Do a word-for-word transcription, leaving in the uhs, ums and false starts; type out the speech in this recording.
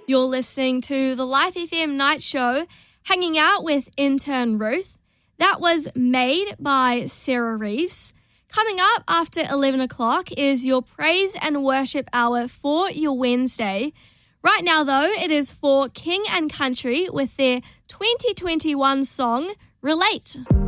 You're listening to the Life F M Night Show, hanging out with intern Ruth. That was Made by Sarah Reeves. Coming up after eleven o'clock is your praise and worship hour for your Wednesday. Right now, though, it is for King and Country with their twenty twenty-one song, Relate.